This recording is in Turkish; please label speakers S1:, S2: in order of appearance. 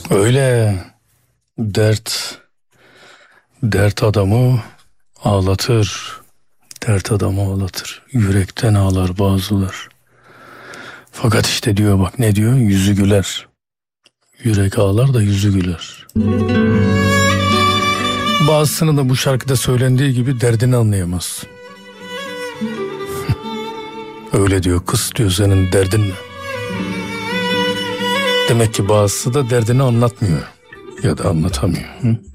S1: Öyle dert, dert adamı ağlatır. Dert adamı ağlatır. Yürekten ağlar bazılar. Fakat işte diyor, bak ne diyor? Yüzü güler. Yürek ağlar da yüzü güler. Bazısını da bu şarkıda söylendiği gibi derdini anlayamaz. Öyle diyor, kız diyor, senin derdin ne? Demek ki bazısı da derdini anlatmıyor ya da anlatamıyor. Hı?